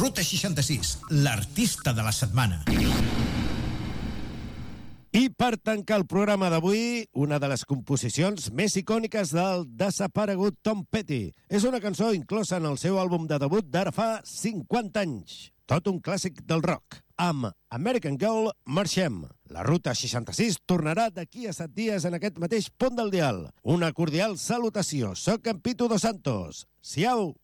Ruta 66, l'artista de la setmana. I per tancar el programa d'avui, una de les composicions més icòniques del desaparegut Tom Petty. És una cançó inclosa en el seu àlbum de debut d'ara fa 50 anys. Tot un clàssic del rock. Amb American Girl, marxem. La Ruta 66 tornarà d'aquí a 7 dies en aquest mateix punt del dial. Una cordial salutació. Soc en Pitu Dos Santos. Siau!